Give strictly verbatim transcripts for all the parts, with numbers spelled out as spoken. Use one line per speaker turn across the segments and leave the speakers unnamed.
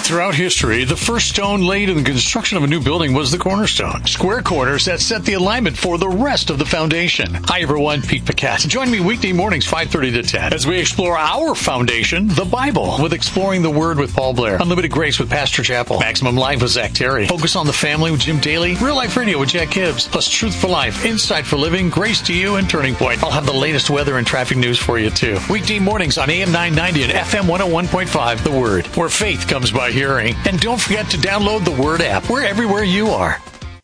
Throughout history, the first stone laid in the construction of a new building was the cornerstone. Square corners that set the alignment for the rest of the foundation. Hi everyone, Pete Pacat. Join me weekday mornings five thirty to ten as we explore our foundation, the Bible, with Exploring the Word with Paul Blair, Unlimited Grace with Pastor Chappell, Maximum Life with Zach Terry, Focus on the Family with Jim Daly, Real Life Radio with Jack Hibbs, plus Truth for Life, Insight for Living, Grace to You, and Turning Point. I'll have the latest weather and traffic news for you too. Weekday mornings on A M nine ninety and F M one oh one point five, The Word, where faith comes by hearing. And don't forget to download the Word app. We're everywhere you are.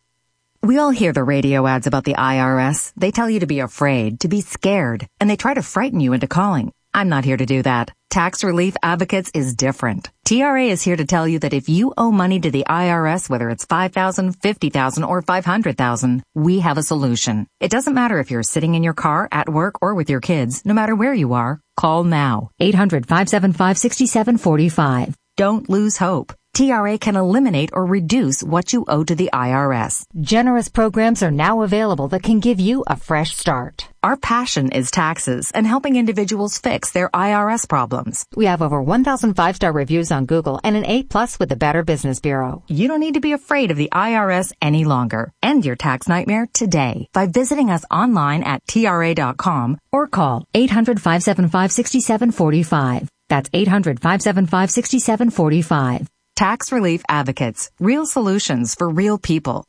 We all hear the radio ads about the I R S. They tell you to be afraid, to be scared, and they try to frighten you into calling. I'm not here to do that. Tax Relief Advocates is different. T R A is here to tell you that if you owe money to the I R S, whether it's five thousand dollars, fifty thousand dollars, or five hundred thousand dollars, we have a solution. It doesn't matter if you're sitting in your car, at work, or with your kids. No matter where you are, call now. eight hundred, five seven five, six seven four five. Don't lose hope. T R A can eliminate or reduce what you owe to the I R S. Generous programs are now available that can give you a fresh start. Our passion is taxes and helping individuals fix their I R S problems. We have over one thousand five-star reviews on Google and an A plus with the Better Business Bureau. You don't need to be afraid of the I R S any longer. End your tax nightmare today by visiting us online at T R A dot com or call eight hundred, five seven five, six seven four five. That's eight hundred, five seven five, six seven four five. Tax Relief Advocates. Real solutions for real people.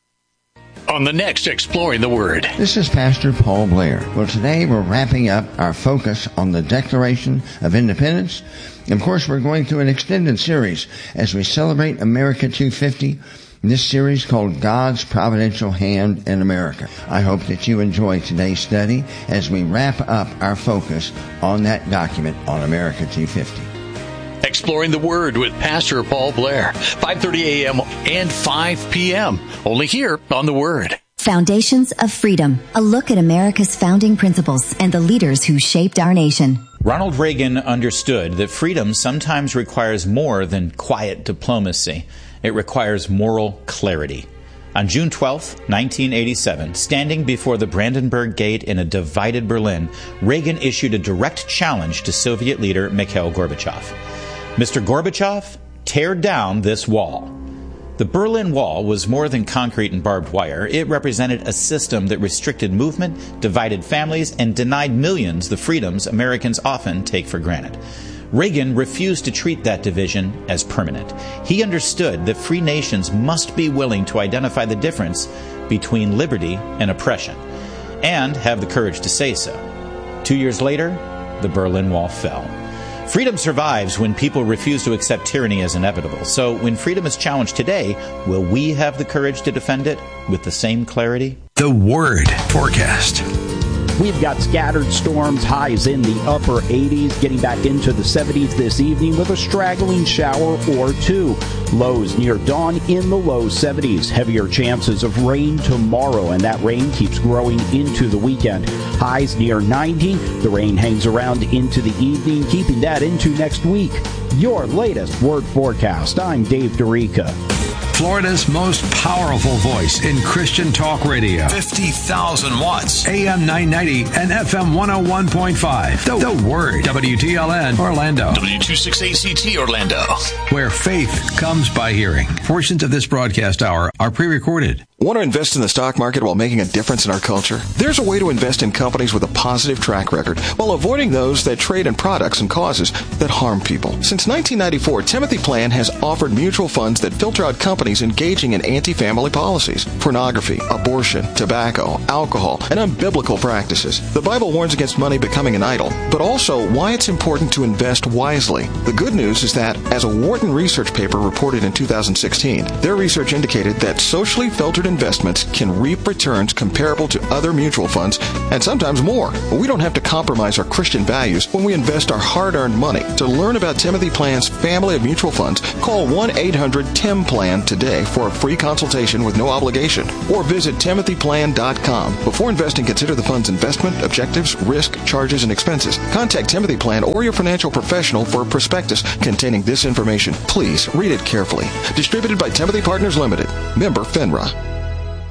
On the next Exploring the Word.
This is Pastor Paul Blair. Well, today we're wrapping up our focus on the Declaration of Independence. Of course, we're going through an extended series as we celebrate America two fifty. This series called God's Providential Hand in America. I hope that you enjoy today's study as we wrap up our focus on that document on America two fifty.
Exploring the Word with Pastor Paul Blair, five thirty a.m. and five p.m. Only here on The Word.
Foundations of Freedom, a look at America's founding principles and the leaders who shaped our nation.
Ronald Reagan understood that freedom sometimes requires more than quiet diplomacy. It requires moral clarity. On June twelfth, nineteen eighty-seven, standing before the Brandenburg Gate in a divided Berlin, Reagan issued a direct challenge to Soviet leader Mikhail Gorbachev. Mister Gorbachev, tear down this wall. The Berlin Wall was more than concrete and barbed wire. It represented a system that restricted movement, divided families, and denied millions the freedoms Americans often take for granted. Reagan refused to treat that division as permanent. He understood that free nations must be willing to identify the difference between liberty and oppression, and have the courage to say so. Two years later, the Berlin Wall fell. Freedom survives when people refuse to accept tyranny as inevitable. So when freedom is challenged today, will we have the courage to defend it with the same clarity?
The Word Forecast.
We've got scattered storms, highs in the upper eighties, getting back into the seventies this evening with a straggling shower or two. Lows near dawn in the low seventies. Heavier chances of rain tomorrow, and that rain keeps growing into the weekend. Highs near ninety. The rain hangs around into the evening, keeping that into next week. Your latest Word Forecast. I'm Dave Dorica.
Florida's most powerful voice in Christian talk radio. fifty thousand watts. A M nine ninety and F M one oh one point five. The, the Word. W T L N Orlando.
W twenty-six A C T Orlando.
Where faith comes by hearing. Portions of this broadcast hour are pre-recorded.
Want to invest in the stock market while making a difference in our culture? There's a way to invest in companies with a positive track record while avoiding those that trade in products and causes that harm people. Since nineteen ninety-four, Timothy Plan has offered mutual funds that filter out companies engaging in anti-family policies, pornography, abortion, tobacco, alcohol, and unbiblical practices. The Bible warns against money becoming an idol, but also why it's important to invest wisely. The good news is that, as a Wharton research paper reported in two thousand sixteen, their research indicated that socially filtered investments can reap returns comparable to other mutual funds, and sometimes more. We don't have to compromise our Christian values when we invest our hard-earned money. To learn about Timothy Plan's family of mutual funds, call one eight hundred T I M Plan today for a free consultation with no obligation, or visit timothy plan dot com. Before investing, consider the fund's investment, objectives, risk, charges, and expenses. Contact Timothy Plan or your financial professional for a prospectus containing this information. Please read it carefully. Distributed by Timothy Partners Limited. Member FINRA.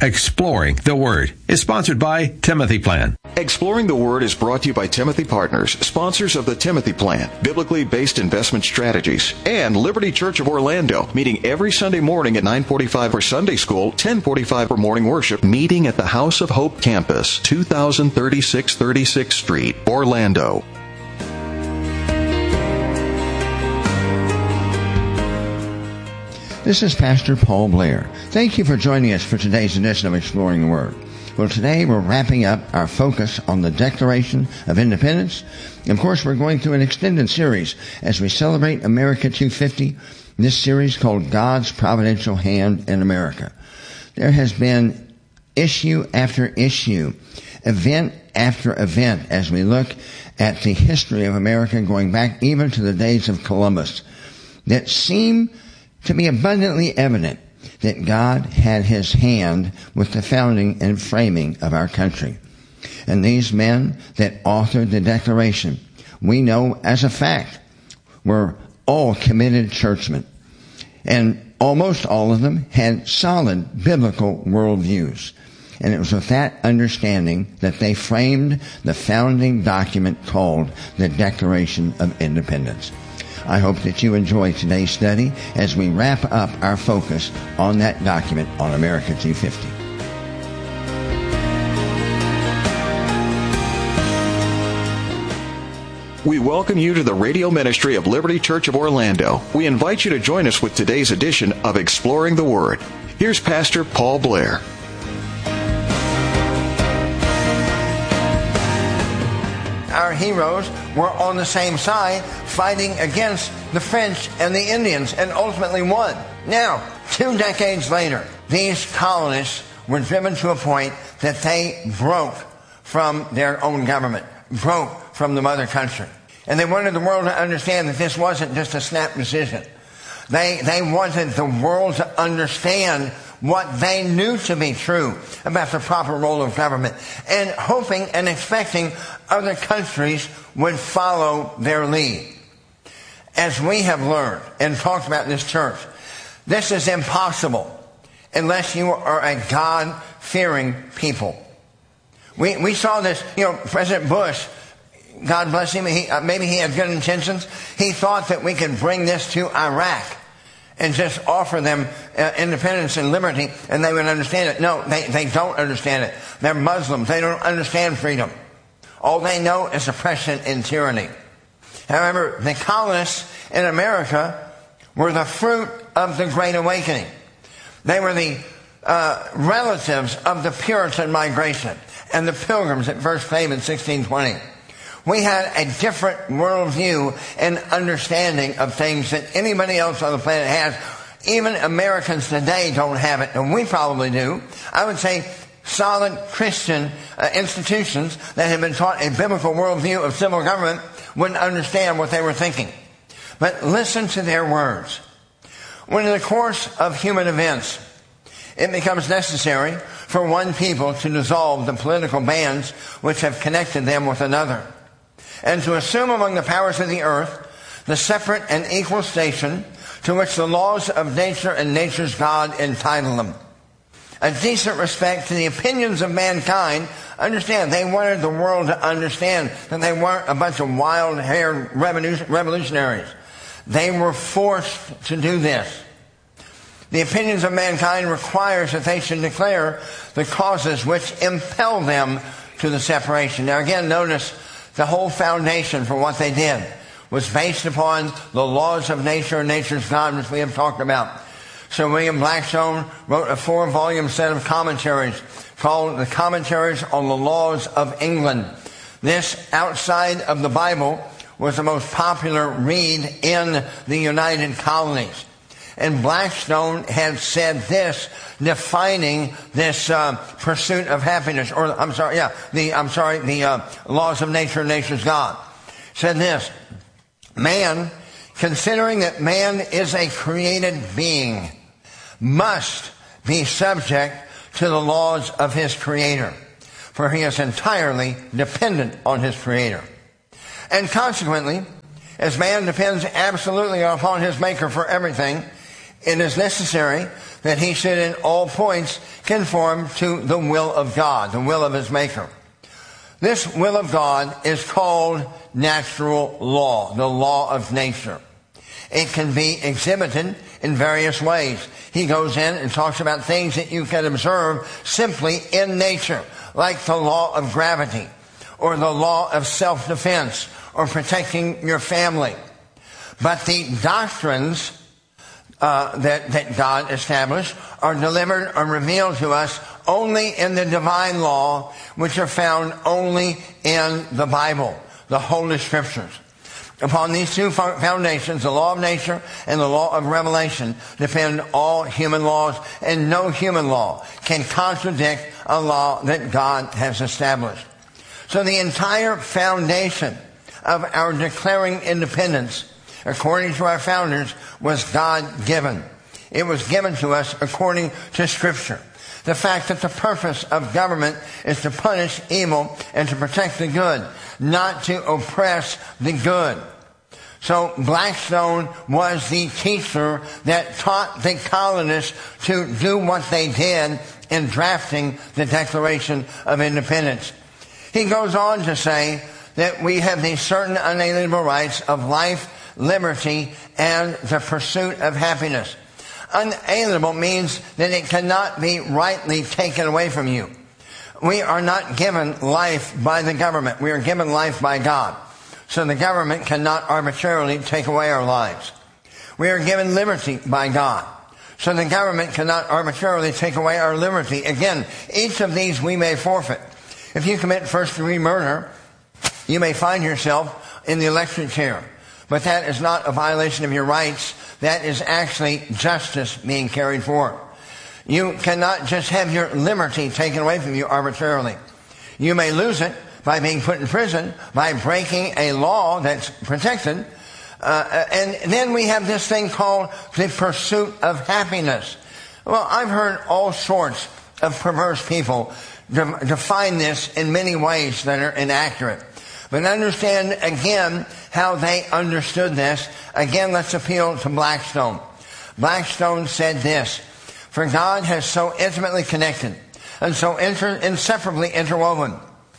Exploring the Word is sponsored by Timothy Plan.
Exploring the Word is brought to you by Timothy Partners, sponsors of the Timothy Plan, biblically based investment strategies, and Liberty Church of Orlando, meeting every Sunday morning at nine forty-five for Sunday School, ten forty-five for morning worship, meeting at the House of Hope Campus, two thousand thirty-six thirty-sixth Street, Orlando.
This is Pastor Paul Blair. Thank you for joining us for today's edition of Exploring the Word. Well, today we're wrapping up our focus on the Declaration of Independence. Of course, we're going through an extended series as we celebrate America two fifty, this series called God's Providential Hand in America. There has been issue after issue, event after event, as we look at the history of America going back even to the days of Columbus, that seem to be abundantly evident that God had his hand with the founding and framing of our country. And these men that authored the Declaration, we know as a fact, were all committed churchmen. And almost all of them had solid biblical worldviews. And it was with that understanding that they framed the founding document called the Declaration of Independence. I hope that you enjoy today's study as we wrap up our focus on that document on America two fifty.
We welcome you to the radio ministry of Liberty Church of Orlando. We invite you to join us with today's edition of Exploring the Word. Here's Pastor Paul Blair.
Our heroes were on the same side fighting against the French and the Indians and ultimately won. Now, two decades later, these colonists were driven to a point that they broke from their own government, broke from the mother country. And they wanted the world to understand that this wasn't just a snap decision. They, they wanted the world to understand what they knew to be true about the proper role of government, and hoping and expecting other countries would follow their lead. As we have learned and talked about in this church, this is impossible unless you are a God-fearing people. We we saw this, you know, President Bush, God bless him, he, uh, maybe he had good intentions. He thought that we could bring this to Iraq and just offer them uh, independence and liberty, and they would understand it. No, they, they don't understand it. They're Muslims. They don't understand freedom. All they know is oppression and tyranny. However, the colonists in America were the fruit of the Great Awakening. They were the uh, relatives of the Puritan migration and the Pilgrims that first came in sixteen twenty. We had a different worldview and understanding of things that anybody else on the planet has. Even Americans today don't have it, and we probably do. I would say solid Christian uh, institutions that have been taught a biblical worldview of civil government wouldn't understand what they were thinking. But listen to their words. When in the course of human events, it becomes necessary for one people to dissolve the political bands which have connected them with another, and to assume among the powers of the earth the separate and equal station to which the laws of nature and nature's God entitle them. A decent respect to the opinions of mankind. Understand, they wanted the world to understand that they weren't a bunch of wild-haired revolutionaries. They were forced to do this. The opinions of mankind requires that they should declare the causes which impel them to the separation. Now again, notice the whole foundation for what they did was based upon the laws of nature and nature's God, which we have talked about. Sir William Blackstone wrote a four-volume set of commentaries called the Commentaries on the Laws of England. This, outside of the Bible, was the most popular read in the United Colonies. And Blackstone had said this, defining this uh, pursuit of happiness, or I'm sorry, yeah, the I'm sorry, the uh, laws of nature and nature's God. Said this: man, considering that man is a created being, must be subject to the laws of his Creator, for he is entirely dependent on his Creator. And consequently, as man depends absolutely upon his Maker for everything, it is necessary that he should in all points conform to the will of God, the will of his Maker. This will of God is called natural law, the law of nature. It can be exhibited in various ways. He goes in and talks about things that you can observe simply in nature, like the law of gravity, or the law of self-defense, or protecting your family. But the doctrines uh, that, that God established are delivered or revealed to us only in the divine law, which are found only in the Bible, the Holy Scriptures. Upon these two foundations, the law of nature and the law of revelation, depend all human laws, and no human law can contradict a law that God has established. So the entire foundation of our declaring independence, according to our founders, was God-given. It was given to us according to Scripture. The fact that the purpose of government is to punish evil and to protect the good, not to oppress the good. So Blackstone was the teacher that taught the colonists to do what they did in drafting the Declaration of Independence. He goes on to say that we have these certain unalienable rights of life, liberty, and the pursuit of happiness. Unalienable means that it cannot be rightly taken away from you. We are not given life by the government. We are given life by God. So the government cannot arbitrarily take away our lives. We are given liberty by God. So the government cannot arbitrarily take away our liberty. Again, each of these we may forfeit. If you commit first-degree murder, you may find yourself in the electric chair. But that is not a violation of your rights. That is actually justice being carried forth. You cannot just have your liberty taken away from you arbitrarily. You may lose it by being put in prison, by breaking a law that's protected. Uh, and then we have this thing called the pursuit of happiness. Well, I've heard all sorts of perverse people de- define this in many ways that are inaccurate. But understand again how they understood this. Again, let's appeal to Blackstone. Blackstone said this: for God has so intimately connected and so inter- inseparably interwoven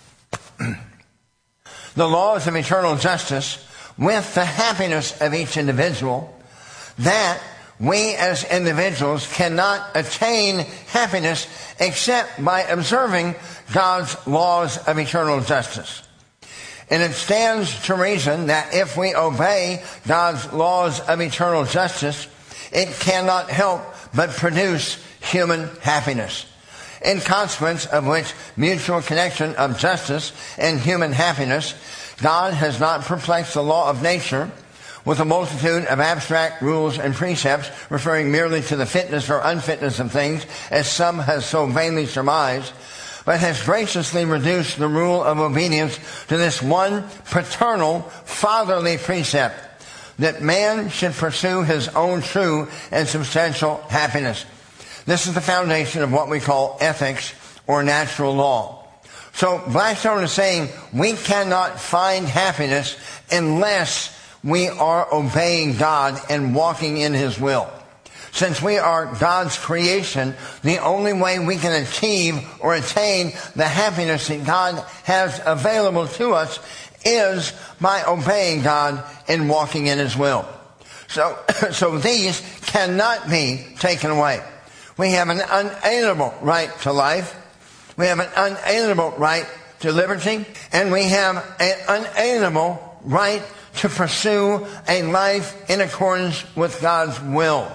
the laws of eternal justice with the happiness of each individual, that we as individuals cannot attain happiness except by observing God's laws of eternal justice. And it stands to reason that if we obey God's laws of eternal justice, it cannot help but produce human happiness. In consequence of which mutual connection of justice and human happiness, God has not perplexed the law of nature with a multitude of abstract rules and precepts referring merely to the fitness or unfitness of things, as some have so vainly surmised, but has graciously reduced the rule of obedience to this one paternal, fatherly precept, that man should pursue his own true and substantial happiness. This is the foundation of what we call ethics or natural law. So Blackstone is saying we cannot find happiness unless we are obeying God and walking in His will. Since we are God's creation, the only way we can achieve or attain the happiness that God has available to us is by obeying God and walking in His will. So, so these cannot be taken away. We have an unalienable right to life. We have an unalienable right to liberty. And we have an unalienable right to pursue a life in accordance with God's will.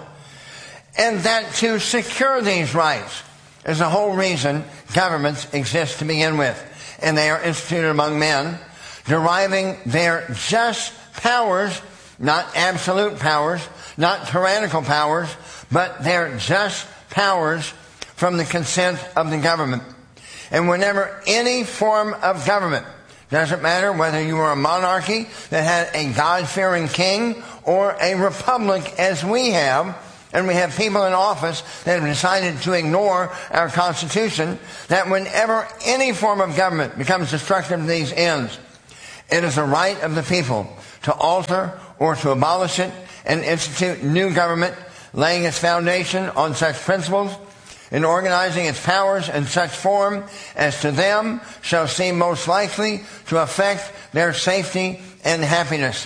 And that to secure these rights is the whole reason governments exist to begin with. And they are instituted among men, deriving their just powers, not absolute powers, not tyrannical powers, but their just powers from the consent of the government. And whenever any form of government, doesn't matter whether you were a monarchy that had a God-fearing king or a republic as we have, and we have people in office that have decided to ignore our Constitution, that whenever any form of government becomes destructive to these ends, it is the right of the people to alter or to abolish it and institute new government laying its foundation on such principles, in organizing its powers in such form as to them shall seem most likely to affect their safety and happiness.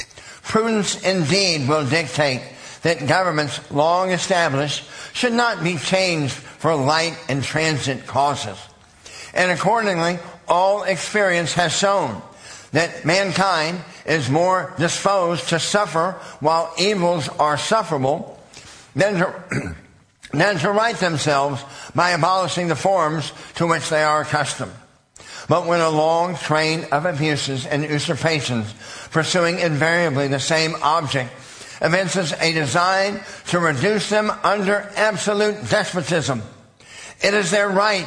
Prudence indeed will dictate that governments long established should not be changed for light and transient causes. And accordingly, all experience has shown that mankind is more disposed to suffer while evils are sufferable than to, than to right themselves by abolishing the forms to which they are accustomed. But when a long train of abuses and usurpations, pursuing invariably the same object, evinces a design to reduce them under absolute despotism, it is their right,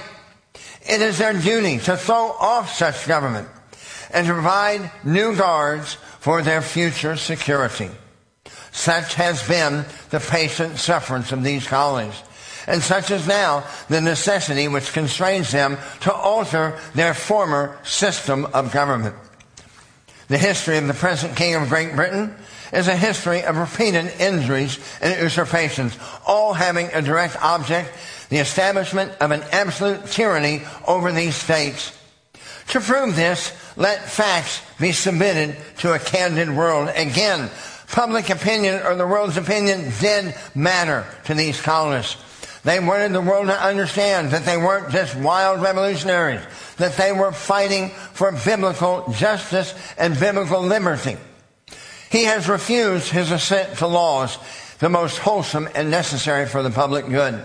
it is their duty to throw off such government and to provide new guards for their future security. Such has been the patient sufferance of these colonies, and such is now the necessity which constrains them to alter their former system of government. The history of the present King of Great Britain is a history of repeated injuries and usurpations, all having a direct object, the establishment of an absolute tyranny over these states. To prove this, let facts be submitted to a candid world. Again, public opinion, or the world's opinion, did matter to these colonists. They wanted the world to understand that they weren't just wild revolutionaries, that they were fighting for biblical justice and biblical liberty. He has refused his assent to laws, the most wholesome and necessary for the public good.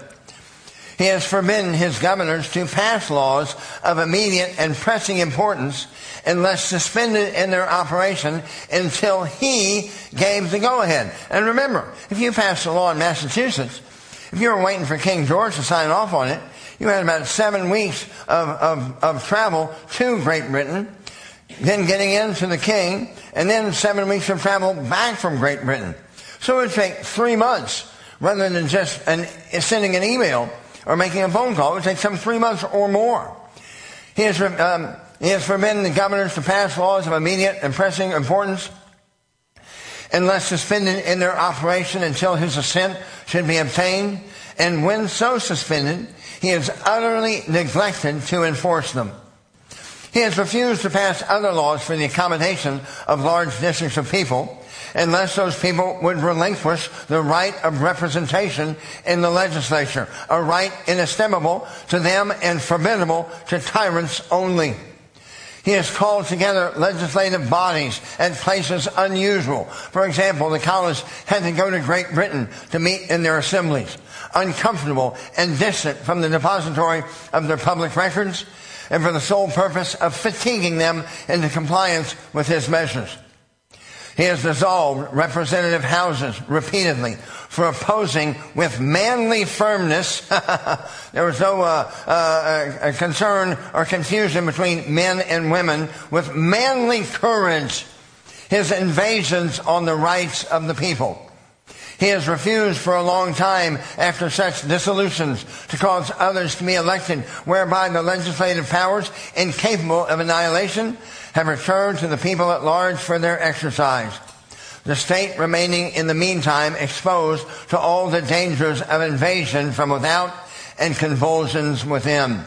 He has forbidden his governors to pass laws of immediate and pressing importance unless suspended in their operation until he gave the go-ahead. And remember, if you passed a law in Massachusetts, if you were waiting for King George to sign off on it, you had about seven weeks of, of, of travel to Great Britain, then getting into the king, and then seven weeks of travel back from Great Britain. So it would take three months rather than just an, sending an email or making a phone call. It would take some three months or more. He has, um, he has forbidden the governors to pass laws of immediate and pressing importance unless suspended in their operation until his assent should be obtained. And when so suspended, he has utterly neglected to enforce them. He has refused to pass other laws for the accommodation of large districts of people unless those people would relinquish the right of representation in the legislature, a right inestimable to them and formidable to tyrants only. He has called together legislative bodies at places unusual. For example, the colonists had to go to Great Britain to meet in their assemblies, uncomfortable and distant from the depository of their public records, and for the sole purpose of fatiguing them into compliance with his measures. He has dissolved representative houses repeatedly for opposing with manly firmness. There was no uh, uh, concern or confusion between men and women. With manly courage, his invasions on the rights of the people. He has refused for a long time after such dissolutions to cause others to be elected, whereby the legislative powers, incapable of annihilation, have returned to the people at large for their exercise. The state remaining in the meantime exposed to all the dangers of invasion from without and convulsions within.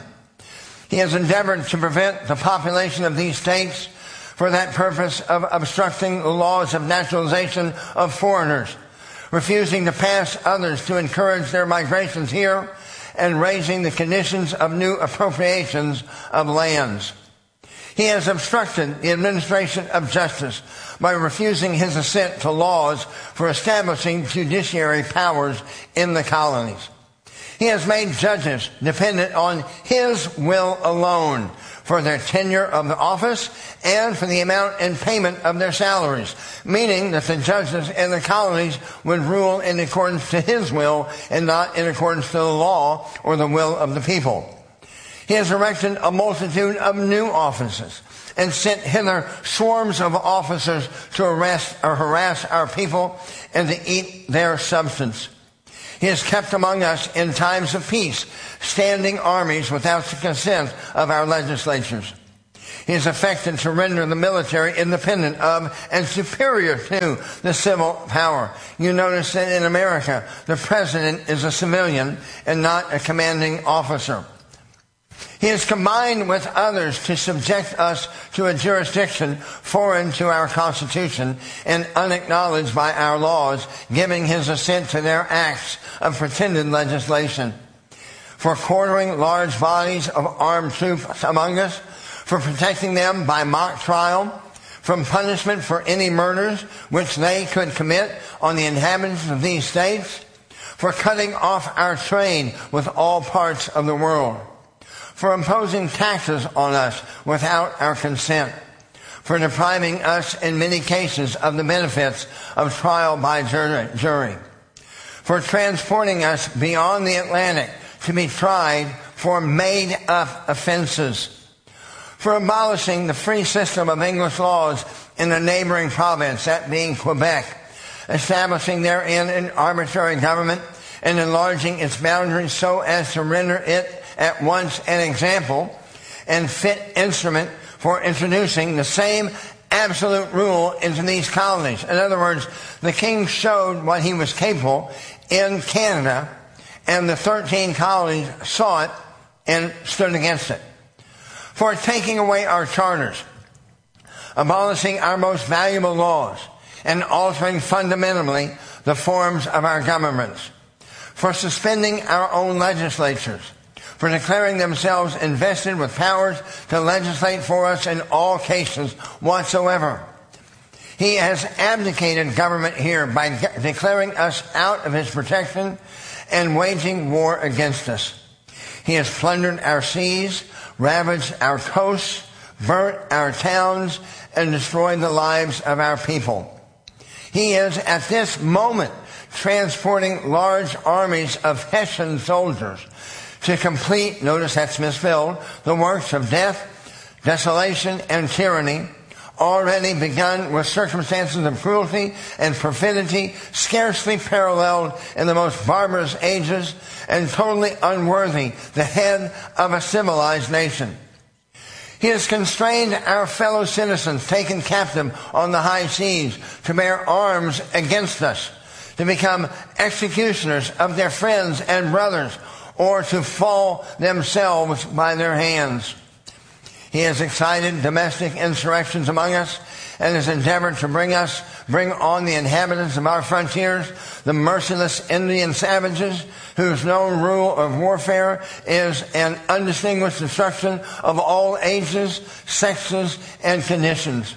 He has endeavored to prevent the population of these states for that purpose of obstructing the laws of naturalization of foreigners, refusing to pass others to encourage their migrations here, and raising the conditions of new appropriations of lands. He has obstructed the administration of justice by refusing his assent to laws for establishing judiciary powers in the colonies. He has made judges dependent on his will alone for their tenure of the office and for the amount and payment of their salaries, meaning that the judges in the colonies would rule in accordance to his will and not in accordance to the law or the will of the people. He has erected a multitude of new offices and sent hither swarms of officers to arrest or harass our people and to eat their substance. He has kept among us in times of peace standing armies without the consent of our legislatures. He is affected to render the military independent of and superior to the civil power. You notice that in America, the president is a civilian and not a commanding officer. He is combined with others to subject us to a jurisdiction foreign to our Constitution and unacknowledged by our laws, giving his assent to their acts of pretended legislation. For quartering large bodies of armed troops among us, for protecting them by mock trial, from punishment for any murders which they could commit on the inhabitants of these states, for cutting off our trade with all parts of the world, for imposing taxes on us without our consent, for depriving us in many cases of the benefits of trial by jury, for transporting us beyond the Atlantic to be tried for made-up offenses, for abolishing the free system of English laws in a neighboring province, that being Quebec, establishing therein an arbitrary government and enlarging its boundaries so as to render it at once an example and fit instrument for introducing the same absolute rule into these colonies. In other words, the king showed what he was capable in Canada, and the thirteen colonies saw it and stood against it. For taking away our charters, abolishing our most valuable laws, and altering fundamentally the forms of our governments, for suspending our own legislatures, for declaring themselves invested with powers to legislate for us in all cases whatsoever. He has abdicated government here by de- declaring us out of his protection and waging war against us. He has plundered our seas, ravaged our coasts, burnt our towns, and destroyed the lives of our people. He is at this moment transporting large armies of Hessian soldiers to complete, notice that's misspelled, the works of death, desolation, and tyranny, already begun with circumstances of cruelty and perfidy scarcely paralleled in the most barbarous ages and totally unworthy the head of a civilized nation. He has constrained our fellow citizens taken captive on the high seas to bear arms against us, to become executioners of their friends and brothers, or to fall themselves by their hands. He has excited domestic insurrections among us and has endeavored to bring us, bring on the inhabitants of our frontiers, the merciless Indian savages whose known rule of warfare is an undistinguished destruction of all ages, sexes, and conditions.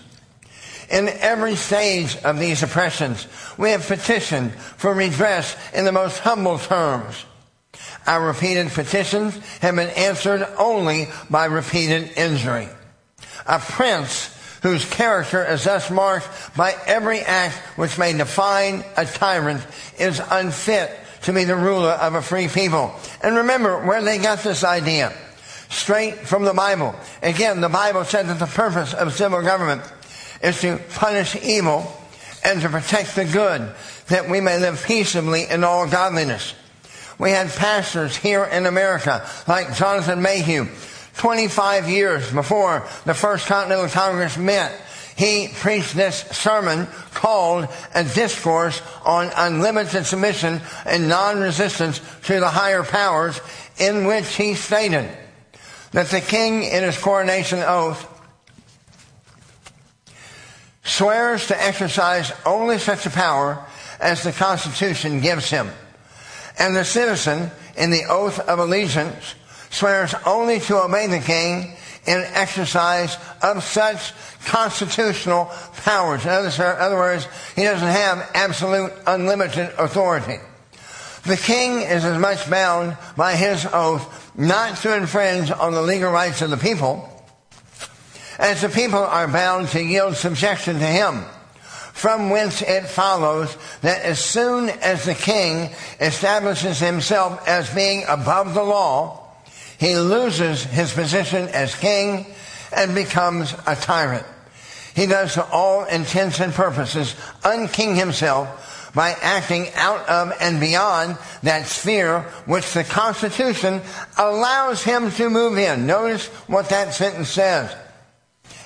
In every stage of these oppressions, we have petitioned for redress in the most humble terms. Our repeated petitions have been answered only by repeated injury. A prince whose character is thus marked by every act which may define a tyrant is unfit to be the ruler of a free people. And remember where they got this idea. Straight from the Bible. Again, the Bible said that the purpose of civil government is to punish evil and to protect the good, that we may live peaceably in all godliness. We had pastors here in America, like Jonathan Mayhew, twenty-five years before the First Continental Congress met. He preached this sermon called A Discourse on Unlimited Submission and Non-Resistance to the Higher Powers, in which he stated that the king in his coronation oath swears to exercise only such a power as the Constitution gives him. And the citizen, in the oath of allegiance, swears only to obey the king in exercise of such constitutional powers. In other words, he doesn't have absolute unlimited authority. The king is as much bound by his oath not to infringe on the legal rights of the people as the people are bound to yield subjection to him. From whence it follows that as soon as the king establishes himself as being above the law, he loses his position as king and becomes a tyrant. He does to all intents and purposes unking himself by acting out of and beyond that sphere which the Constitution allows him to move in. Notice what that sentence says.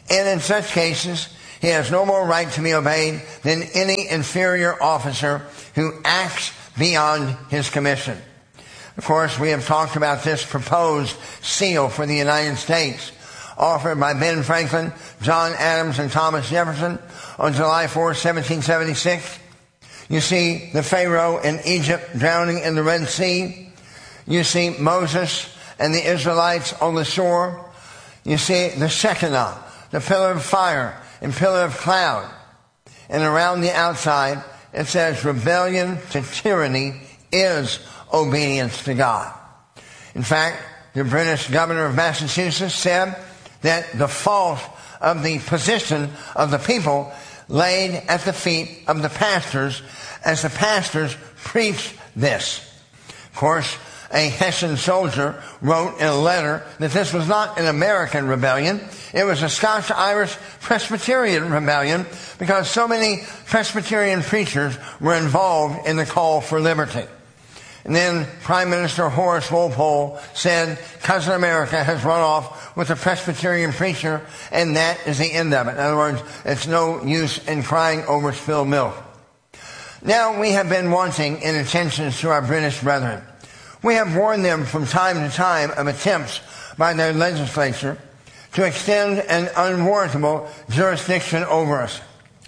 And in such cases, he has no more right to be obeyed than any inferior officer who acts beyond his commission. Of course, we have talked about this proposed seal for the United States, offered by Ben Franklin, John Adams, and Thomas Jefferson on July fourth, seventeen seventy-six. You see the Pharaoh in Egypt drowning in the Red Sea. You see Moses and the Israelites on the shore. You see the Shekinah, the pillar of fire and pillar of cloud. And around the outside, it says rebellion to tyranny is obedience to God. In fact, the British governor of Massachusetts said that the fault of the position of the people laid at the feet of the pastors as the pastors preached this. Of course, a Hessian soldier wrote in a letter that this was not an American rebellion. It was a Scotch-Irish Presbyterian rebellion because so many Presbyterian preachers were involved in the call for liberty. And then Prime Minister Horace Walpole said, Cousin America has run off with a Presbyterian preacher, and that is the end of it. In other words, it's no use in crying over spilled milk. Now we have been wanting in attentions to our British brethren. We have warned them from time to time of attempts by their legislature to extend an unwarrantable jurisdiction over us.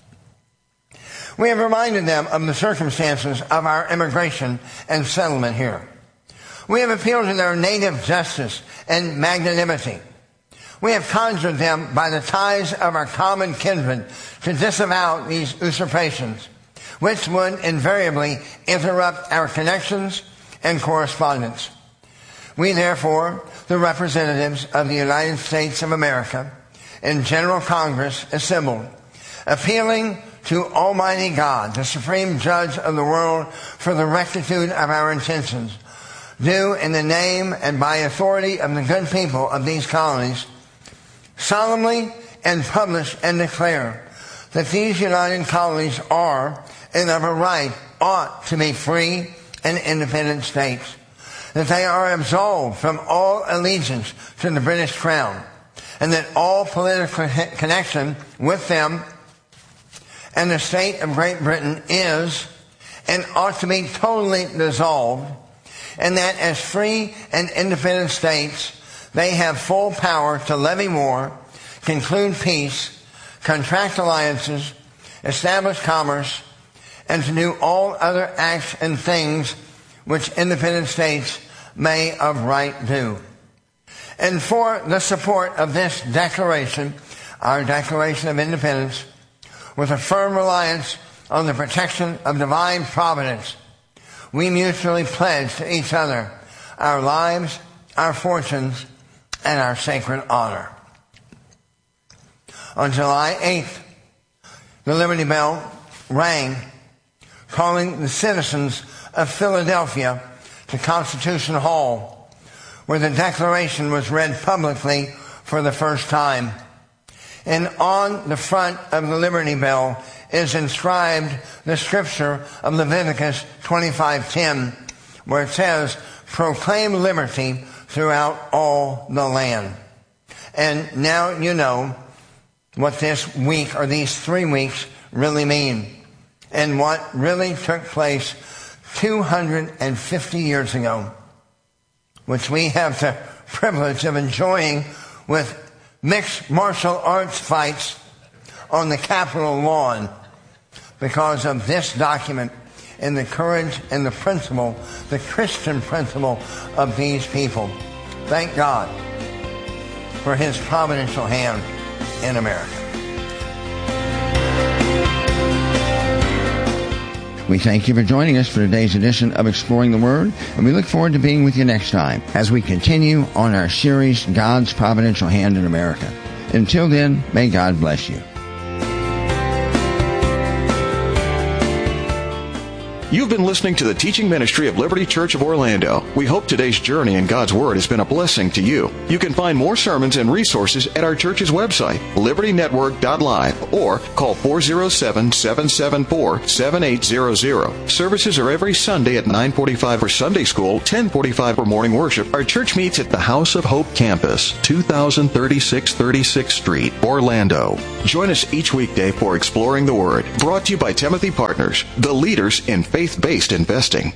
We have reminded them of the circumstances of our immigration and settlement here. We have appealed to their native justice and magnanimity. We have conjured them by the ties of our common kindred to disavow these usurpations, which would invariably interrupt our connections and correspondence. We, therefore, the representatives of the United States of America in General Congress assembled, appealing to Almighty God, the supreme judge of the world, for the rectitude of our intentions, do in the name and by authority of the good people of these colonies, solemnly and publish and declare that these united colonies are, and of a right ought to be free and independent states, that they are absolved from all allegiance to the British Crown, and that all political connection with them and the state of Great Britain is and ought to be totally dissolved, and that as free and independent states they have full power to levy war, conclude peace, contract alliances, establish commerce, and to do all other acts and things which independent states may of right do. And for the support of this declaration, our Declaration of Independence, with a firm reliance on the protection of divine providence, we mutually pledge to each other our lives, our fortunes, and our sacred honor. On July eighth, the Liberty Bell rang, calling the citizens of Philadelphia to Constitution Hall, where the Declaration was read publicly for the first time. And on the front of the Liberty Bell is inscribed the scripture of Leviticus twenty-five ten, where it says, proclaim liberty throughout all the land. And now you know what this week or these three weeks really mean, and what really took place two hundred fifty years ago, which we have the privilege of enjoying with mixed martial arts fights on the Capitol lawn because of this document and the courage and the principle, the Christian principle of these people. Thank God for His providential hand in America. We thank you for joining us for today's edition of Exploring the Word, and we look forward to being with you next time as we continue on our series, God's Providential Hand in America. Until then, may God bless you.
You've been listening to the teaching ministry of Liberty Church of Orlando. We hope today's journey in God's Word has been a blessing to you. You can find more sermons and resources at our church's website, liberty network dot live, or call four oh seven, seven seven four, seven eight zero zero. Services are every Sunday at nine forty-five for Sunday School, ten forty-five for morning worship. Our church meets at the House of Hope Campus, two thousand thirty-six thirty-sixth Street, Orlando. Join us each weekday for Exploring the Word, brought to you by Timothy Partners, the leaders in faith-based investing.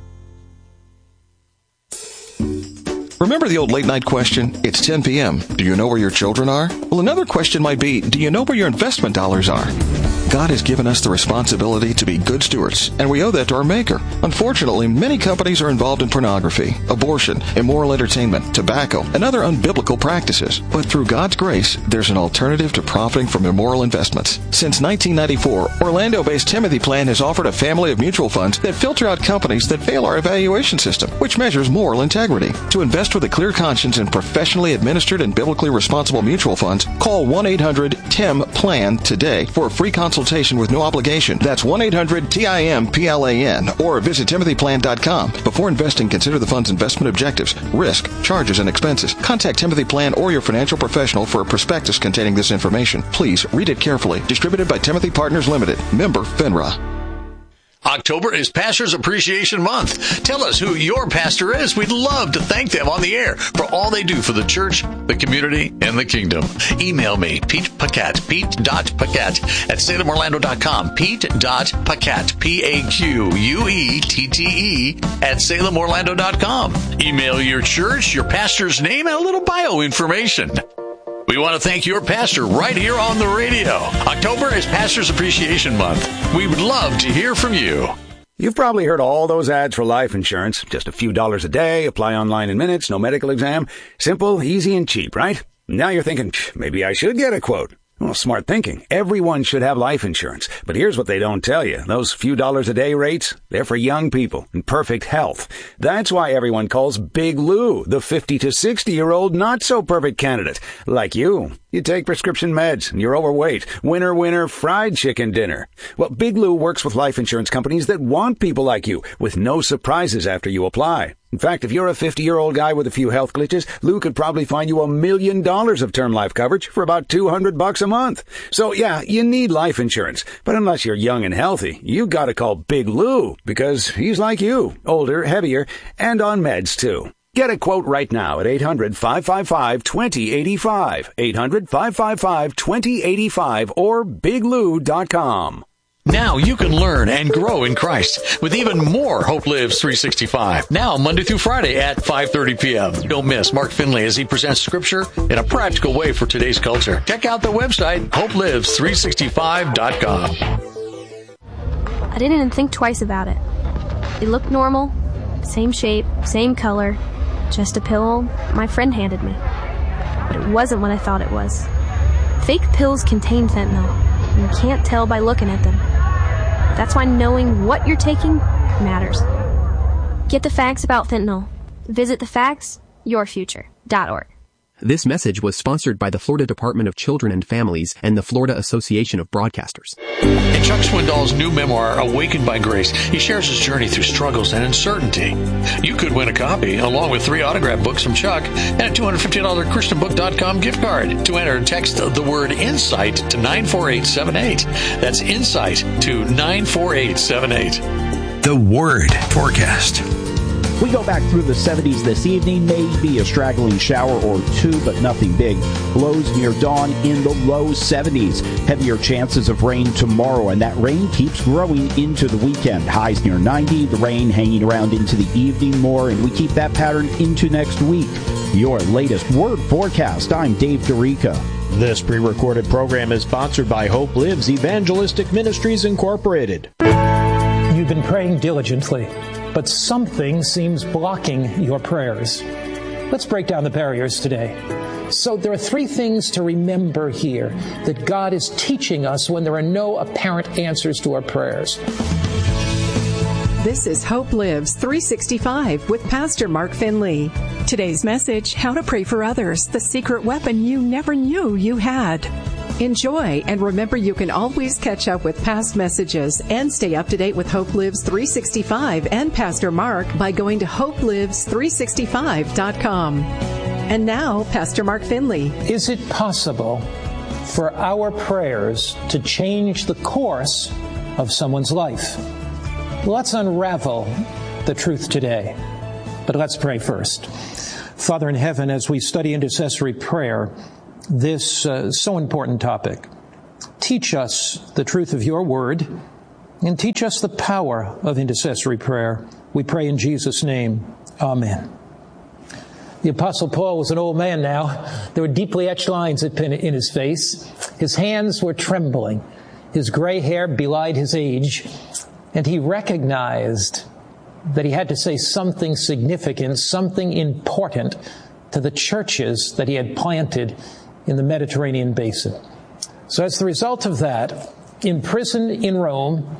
Remember the old late-night question? It's ten p.m. Do you know where your children are? Well, another question might be, do you know where your investment dollars are? God has given us the responsibility to be good stewards, and we owe that to our Maker. Unfortunately, many companies are involved in pornography, abortion, immoral entertainment, tobacco, and other unbiblical practices. But through God's grace, there's an alternative to profiting from immoral investments. Since nineteen ninety-four, Orlando-based Timothy Plan has offered a family of mutual funds that filter out companies that fail our evaluation system, which measures moral integrity. To invest with a clear conscience in professionally administered and biblically responsible mutual funds, call one eight hundred T I M P L A N today for a free consultation with no obligation. That's one eight hundred T I M P L A N, or visit timothy plan dot com. Before investing, consider the fund's investment objectives, risk, charges, and expenses. Contact Timothy Plan or your financial professional for a prospectus containing this information. Please read it carefully. Distributed by Timothy Partners Limited. Member FINRA.
October is Pastor's Appreciation Month. Tell us who your pastor is. We'd love to thank them on the air for all they do for the church, the community, and the kingdom. Email me, Pete Paquette, pete dot paquette at salem orlando dot com, pete dot paquette, P A Q U E T T E, at salem orlando dot com. Email your church, your pastor's name, and a little bio information. We want to thank your pastor right here on the radio. October is Pastor's Appreciation Month. We would love to hear from you.
You've probably heard all those ads for life insurance. Just a few dollars a day, apply online in minutes, no medical exam. Simple, easy, and cheap, right? Now you're thinking, maybe I should get a quote. Well, smart thinking. Everyone should have life insurance. But here's what they don't tell you. Those few dollars a day rates, they're for young people in perfect health. That's why everyone calls Big Lou the fifty to sixty-year-old not-so-perfect candidate. Like you. You take prescription meds, and you're overweight. Winner, winner, fried chicken dinner. Well, Big Lou works with life insurance companies that want people like you, with no surprises after you apply. In fact, if you're a fifty-year-old guy with a few health glitches, Lou could probably find you a million dollars of term life coverage for about two hundred bucks a month. So yeah, you need life insurance. But unless you're young and healthy, you gotta call Big Lou, because he's like you, older, heavier, and on meds too. Get a quote right now at eight hundred, five five five, two oh eight five, eight hundred, five five five, two oh eight five, or big lou dot com.
Now you can learn and grow in Christ with even more Hope Lives three sixty-five. Now, Monday through Friday at five thirty p.m. Don't miss Mark Finley as he presents Scripture in a practical way for today's culture. Check out the website, hope lives three sixty-five dot com.
I didn't even think twice about it. It looked normal, same shape, same color, just a pill my friend handed me. But it wasn't what I thought it was. Fake pills contain fentanyl, and you can't tell by looking at them. That's why knowing what you're taking matters. Get the facts about fentanyl. Visit the facts your future dot org.
This message was sponsored by the Florida Department of Children and Families and the Florida Association of Broadcasters.
In Chuck Swindoll's new memoir, Awakened by Grace, he shares his journey through struggles and uncertainty. You could win a copy, along with three autographed books from Chuck and a two hundred fifty dollars christian book dot com gift card. To enter, text the word INSIGHT to nine four eight seven eight. That's INSIGHT to nine four eight seven eight.
The Word Forecast.
We go back through the seventies this evening, maybe a straggling shower or two, but nothing big. Lows near dawn in the low seventies. Heavier chances of rain tomorrow, and that rain keeps growing into the weekend. Highs near ninety, the rain hanging around into the evening more, and we keep that pattern into next week. Your latest Word Forecast. I'm Dave Dorica.
This pre-recorded program is sponsored by Hope Lives Evangelistic Ministries Incorporated.
You've been praying diligently, but something seems blocking your prayers. Let's break down the barriers today. So there are three things to remember here that God is teaching us when there are no apparent answers to our prayers.
This is Hope Lives three sixty-five with Pastor Mark Finley. Today's message, how to pray for others, the secret weapon you never knew you had. Enjoy, and remember you can always catch up with past messages and stay up to date with Hope Lives three sixty-five and Pastor Mark by going to hope lives three sixty-five dot com. And now, Pastor Mark Finley.
Is it possible for our prayers to change the course of someone's life? Let's unravel the truth today. But let's pray first. Father in heaven, as we study intercessory prayer, this uh, so important topic, teach us the truth of your word and teach us the power of intercessory prayer. We pray in Jesus' name. Amen. The Apostle Paul was an old man now. There were deeply etched lines in his face. His hands were trembling. His gray hair belied his age. And he recognized that he had to say something significant, something important to the churches that he had planted in the Mediterranean basin. So as the result of that, imprisoned in Rome,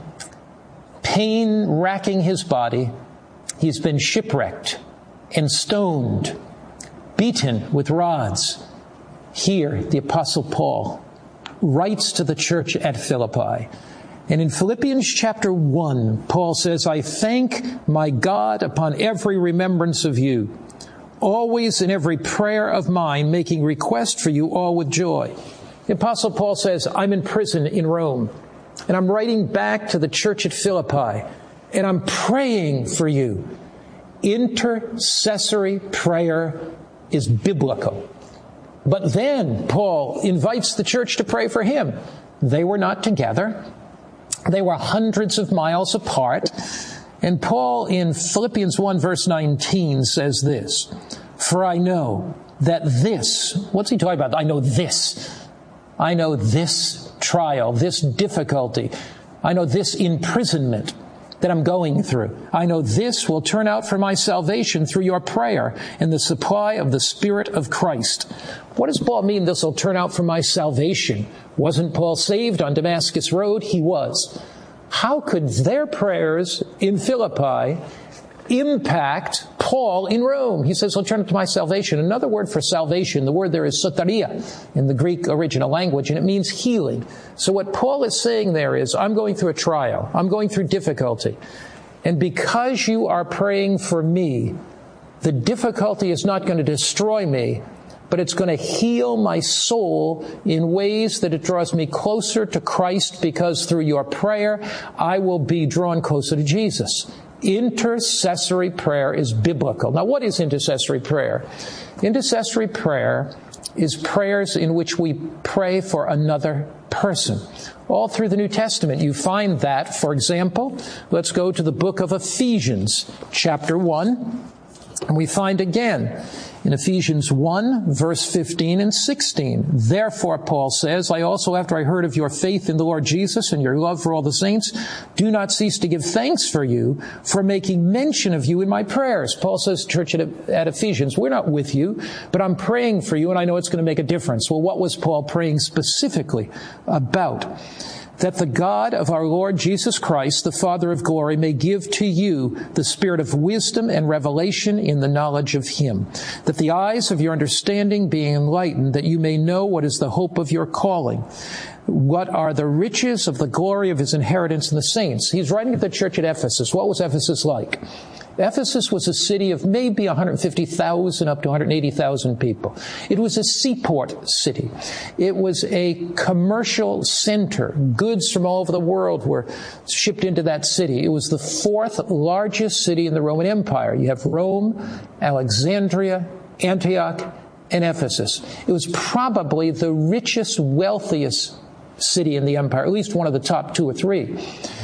pain racking his body, he's been shipwrecked and stoned, beaten with rods. Here, the Apostle Paul writes to the church at Philippi. And in Philippians chapter one, Paul says, I thank my God upon every remembrance of you, always in every prayer of mine, making request for you all with joy. The Apostle Paul says, I'm in prison in Rome, and I'm writing back to the church at Philippi, and I'm praying for you. Intercessory prayer is biblical. But then Paul invites the church to pray for him. They were not together. They were hundreds of miles apart. And Paul in Philippians one verse nineteen says this, for I know that this, what's he talking about? I know this. I know this trial, this difficulty. I know this imprisonment that I'm going through. I know this will turn out for my salvation through your prayer and the supply of the Spirit of Christ. What does Paul mean this will turn out for my salvation? Wasn't Paul saved on Damascus Road? He was. How could their prayers in Philippi impact Paul in Rome? He says, I'll turn it to my salvation. Another word for salvation, the word there is soteria in the Greek original language, and it means healing. So what Paul is saying there is, I'm going through a trial. I'm going through difficulty. And because you are praying for me, the difficulty is not going to destroy me, but it's going to heal my soul in ways that it draws me closer to Christ, because through your prayer, I will be drawn closer to Jesus. Intercessory prayer is biblical. Now, what is intercessory prayer? Intercessory prayer is prayers in which we pray for another person. All through the New Testament, you find that. For example, let's go to the book of Ephesians, chapter one, and we find again in Ephesians one, verse fifteen and sixteen. Therefore, Paul says, I also, after I heard of your faith in the Lord Jesus and your love for all the saints, do not cease to give thanks for you, for making mention of you in my prayers. Paul says, church at, at Ephesians, we're not with you, but I'm praying for you, and I know it's going to make a difference. Well, what was Paul praying specifically about? That the God of our Lord Jesus Christ, the Father of glory, may give to you the spirit of wisdom and revelation in the knowledge of him, that the eyes of your understanding be enlightened, that you may know what is the hope of your calling, what are the riches of the glory of his inheritance in the saints. He's writing to the church at Ephesus. What was Ephesus like? Ephesus was a city of maybe one hundred fifty thousand up to one hundred eighty thousand people. It was a seaport city. It was a commercial center. Goods from all over the world were shipped into that city. It was the fourth largest city in the Roman Empire. You have Rome, Alexandria, Antioch, and Ephesus. It was probably the richest, wealthiest city in the empire, at least one of the top two or three.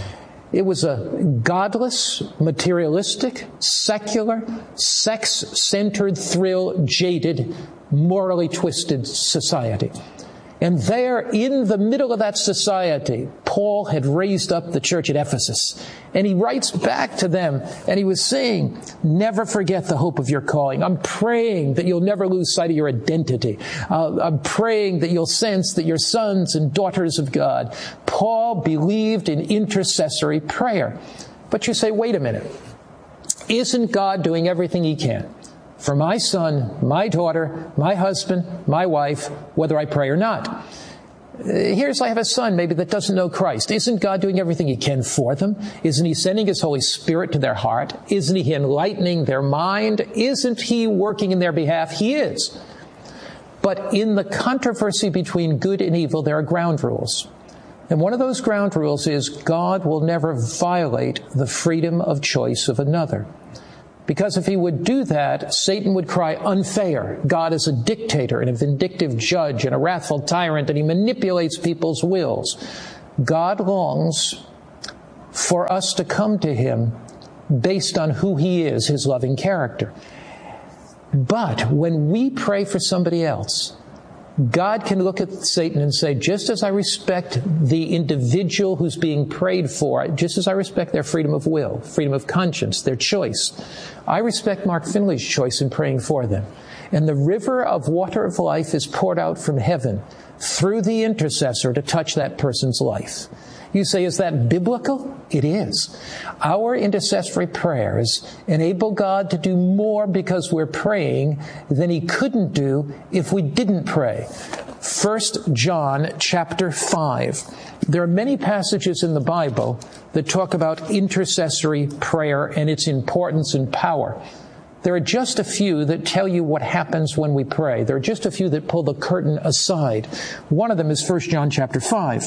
It was a godless, materialistic, secular, sex-centered, thrill-jaded, morally twisted society. And there, in the middle of that society, Paul had raised up the church at Ephesus. And he writes back to them, and he was saying, never forget the hope of your calling. I'm praying that you'll never lose sight of your identity. Uh, I'm praying that you'll sense that you're sons and daughters of God. Paul believed in intercessory prayer. But you say, wait a minute. Isn't God doing everything he can for my son, my daughter, my husband, my wife, whether I pray or not? Here's, I have a son maybe that doesn't know Christ. Isn't God doing everything he can for them? Isn't he sending his Holy Spirit to their heart? Isn't he enlightening their mind? Isn't he working in their behalf? He is. But in the controversy between good and evil, there are ground rules. And one of those ground rules is God will never violate the freedom of choice of another. Because if he would do that, Satan would cry, unfair. God is a dictator and a vindictive judge and a wrathful tyrant, and he manipulates people's wills. God longs for us to come to him based on who he is, his loving character. But when we pray for somebody else, God can look at Satan and say, just as I respect the individual who's being prayed for, just as I respect their freedom of will, freedom of conscience, their choice, I respect Mark Finley's choice in praying for them. And the river of water of life is poured out from heaven through the intercessor to touch that person's life. You say, is that biblical? It is. Our intercessory prayers enable God to do more because we're praying than he couldn't do if we didn't pray. First John chapter five. There are many passages in the Bible that talk about intercessory prayer and its importance and power. There are just a few that tell you what happens when we pray. There are just a few that pull the curtain aside. One of them is First John chapter five.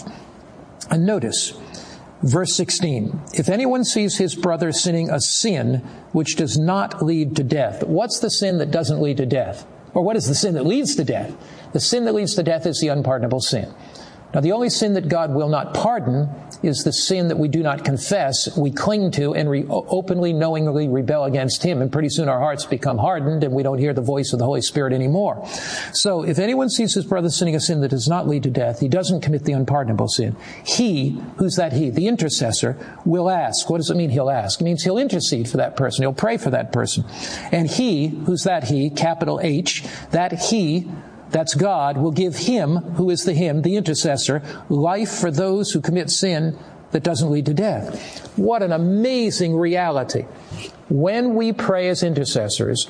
And notice, verse sixteen, if anyone sees his brother sinning a sin which does not lead to death. What's the sin that doesn't lead to death? Or what is the sin that leads to death? The sin that leads to death is the unpardonable sin. Now, the only sin that God will not pardon is the sin that we do not confess, we cling to, and re- openly, knowingly rebel against him. And pretty soon our hearts become hardened and we don't hear the voice of the Holy Spirit anymore. So if anyone sees his brother sinning a sin that does not lead to death, he doesn't commit the unpardonable sin. He, who's that he? The intercessor will ask. What does it mean he'll ask? It means he'll intercede for that person. He'll pray for that person. And he, who's that he, capital H, that he, that's God, will give him, who is the him, the intercessor, life for those who commit sin that doesn't lead to death. What an amazing reality. When we pray as intercessors,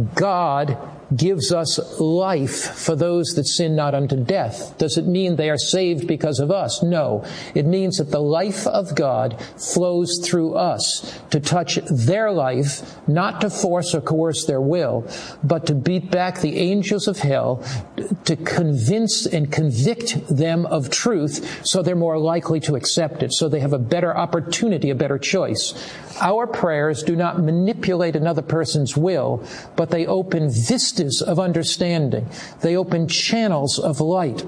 God gives us life for those that sin not unto death. Does it mean they are saved because of us? No. It means that the life of God flows through us to touch their life, not to force or coerce their will, but to beat back the angels of hell, to convince and convict them of truth so they're more likely to accept it, so they have a better opportunity, a better choice. Our prayers do not manipulate another person's will, but they open vistas of understanding. They open channels of light.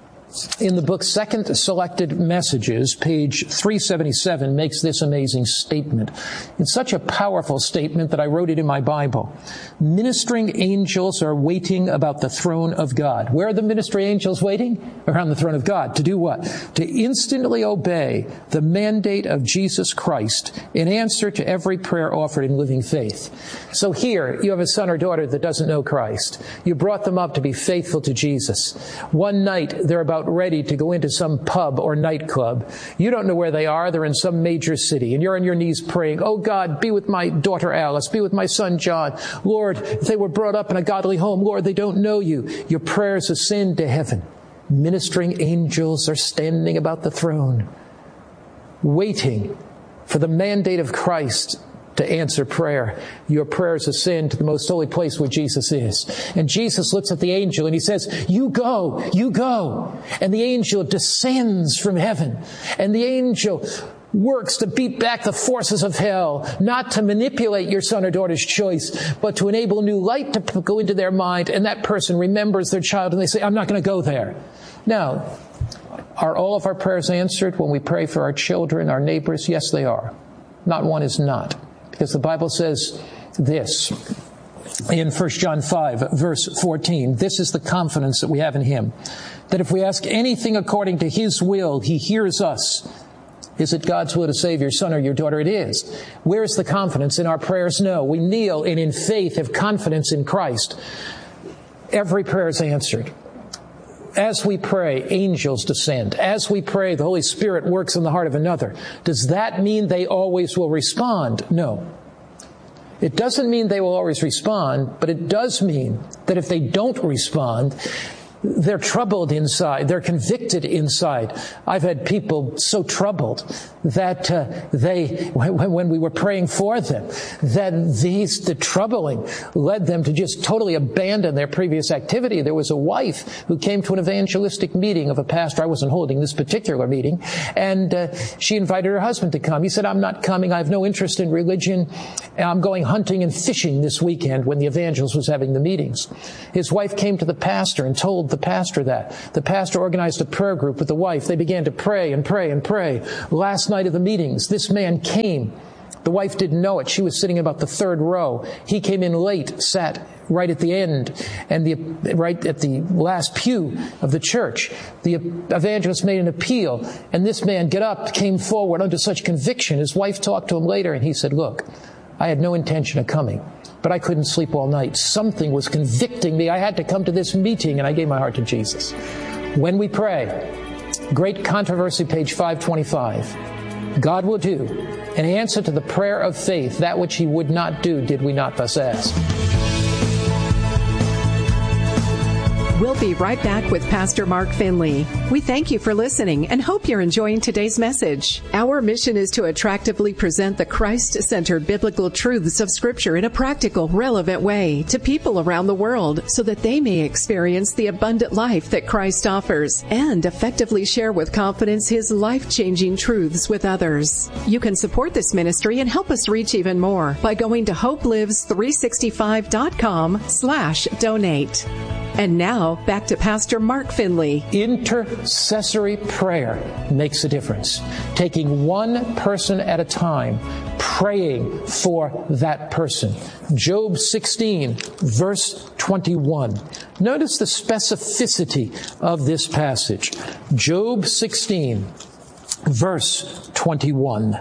In the book Second Selected Messages, page three seventy-seven makes this amazing statement. It's such a powerful statement that I wrote it in my Bible. Ministering angels are waiting about the throne of God. Where are the ministering angels waiting? Around the throne of God. To do what? To instantly obey the mandate of Jesus Christ in answer to every prayer offered in living faith. So here, you have a son or daughter that doesn't know Christ. You brought them up to be faithful to Jesus. One night, they're about ready to go into some pub or nightclub. You don't know where they are. They're in some major city. And you're on your knees praying, oh God, be with my daughter Alice. Be with my son John. Lord, if they were brought up in a godly home, Lord, they don't know you. Your prayers ascend to heaven. Ministering angels are standing about the throne, waiting for the mandate of Christ to answer prayer. Your prayers ascend to the most holy place where Jesus is. And Jesus looks at the angel and he says, you go, you go. And the angel descends from heaven. And the angel works to beat back the forces of hell, not to manipulate your son or daughter's choice, but to enable new light to go into their mind. And that person remembers their child and they say, I'm not going to go there. Now, are all of our prayers answered when we pray for our children, our neighbors? Yes, they are. Not one is not. Because the Bible says this in First John five, verse fourteen. This is the confidence that we have in him, that if we ask anything according to his will, he hears us. Is it God's will to save your son or your daughter? It is. Where is the confidence in our prayers? No. We kneel and in faith have confidence in Christ. Every prayer is answered. As we pray, angels descend. As we pray, the Holy Spirit works in the heart of another. Does that mean they always will respond? No. It doesn't mean they will always respond, but it does mean that if they don't respond, they're troubled inside. They're convicted inside. I've had people so troubled that uh, they, when, when we were praying for them, that these, the troubling led them to just totally abandon their previous activity. There was a wife who came to an evangelistic meeting of a pastor. I wasn't holding this particular meeting. And uh, she invited her husband to come. He said, I'm not coming. I have no interest in religion. I'm going hunting and fishing this weekend when the evangelist was having the meetings. His wife came to the pastor and told the pastor that. The pastor organized a prayer group with the wife. They began to pray and pray and pray. Last night of the meetings, this man came. The wife didn't know it. She was sitting about the third row. He came in late, sat right at the end, and the right at the last pew of the church. The evangelist made an appeal, and this man got up, came forward under such conviction. His wife talked to him later, and he said, look, I had no intention of coming, but I couldn't sleep all night. Something was convicting me. I had to come to this meeting, and I gave my heart to Jesus. When we pray, Great Controversy, page five twenty-five, God will do an answer to the prayer of faith, that which he would not do, did we not thus ask.
We'll be right back with Pastor Mark Finley. We thank you for listening and hope you're enjoying today's message. Our mission is to attractively present the Christ-centered biblical truths of Scripture in a practical, relevant way to people around the world so that they may experience the abundant life that Christ offers and effectively share with confidence His life-changing truths with others. You can support this ministry and help us reach even more by going to hopelives three sixty-five dot com slash donate. And now, back to Pastor Mark Finley.
Intercessory prayer makes a difference. Taking one person at a time, praying for that person. Job sixteen, verse twenty-one. Notice the specificity of this passage. Job sixteen, verse twenty-one.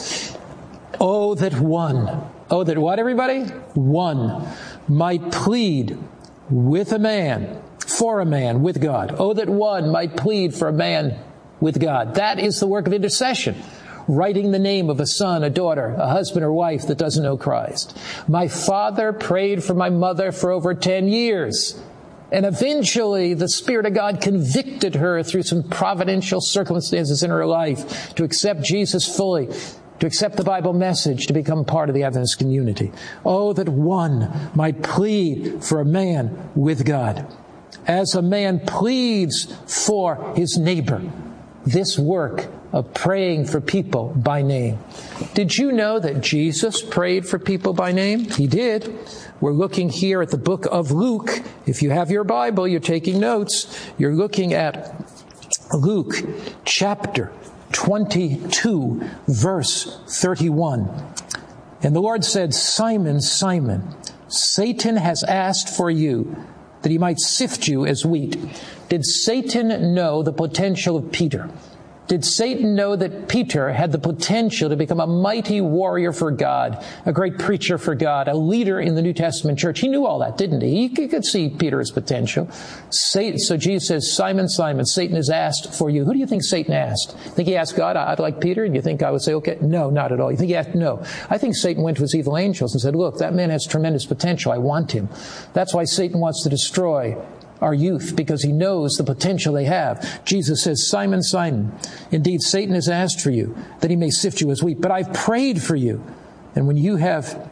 Oh, that one, oh, that what, everybody? One might plead with a man, for a man, with God. Oh, that one might plead for a man with God. That is the work of intercession. Writing the name of a son, a daughter, a husband or wife that doesn't know Christ. My father prayed for my mother for over ten years. And eventually the Spirit of God convicted her through some providential circumstances in her life to accept Jesus fully, to accept the Bible message, to become part of the Adventist community. Oh, that one might plead for a man with God. As a man pleads for his neighbor, this work of praying for people by name. Did you know that Jesus prayed for people by name? He did. We're looking here at the book of Luke. If you have your Bible, you're taking notes. You're looking at Luke chapter twenty-two, verse thirty-one. And the Lord said, Simon, Simon, Satan has asked for you that he might sift you as wheat. Did Satan know the potential of Peter? Did Satan know that Peter had the potential to become a mighty warrior for God, a great preacher for God, a leader in the New Testament church? He knew all that, didn't he? He could see Peter's potential. Satan, so Jesus says, Simon, Simon, Satan has asked for you. Who do you think Satan asked? Think he asked God, I'd like Peter? And you think God would say, okay? No, not at all. You think he asked? No. I think Satan went to his evil angels and said, look, that man has tremendous potential. I want him. That's why Satan wants to destroy our youth, because he knows the potential they have. Jesus says, Simon, Simon, indeed Satan has asked for you that he may sift you as wheat, but I've prayed for you. And when you have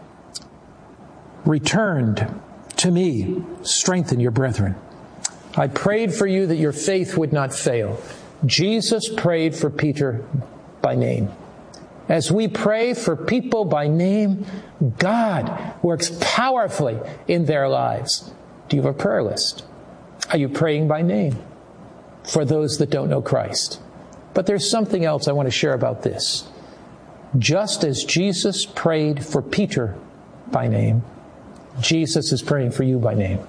returned to me, strengthen your brethren. I prayed for you that your faith would not fail. Jesus prayed for Peter by name. As we pray for people by name, God works powerfully in their lives. Do you have a prayer list? Are you praying by name for those that don't know Christ? But there's something else I want to share about this. Just as Jesus prayed for Peter by name, Jesus is praying for you by name.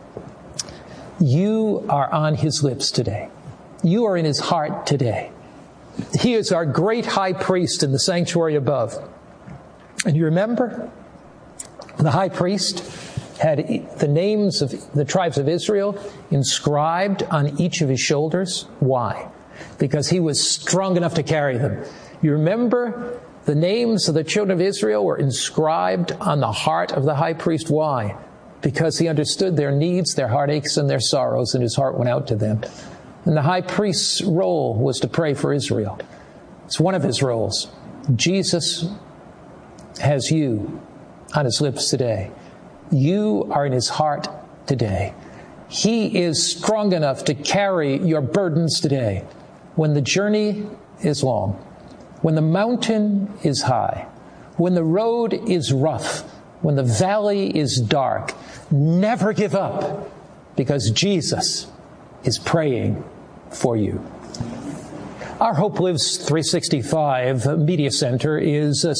You are on his lips today. You are in his heart today. He is our great high priest in the sanctuary above. And you remember, the high priest had the names of the tribes of Israel inscribed on each of his shoulders. Why? Because he was strong enough to carry them. You remember the names of the children of Israel were inscribed on the heart of the high priest. Why? because he understood their needs, their heartaches, and their sorrows, and his heart went out to them. And the high priest's role was to pray for Israel. It's one of his roles. Jesus has you on his lips today. You are in his heart today. He is strong enough to carry your burdens today. When the journey is long, when the mountain is high, when the road is rough, when the valley is dark, never give up, because Jesus is praying for you. Our Hope Lives three sixty-five Media Center is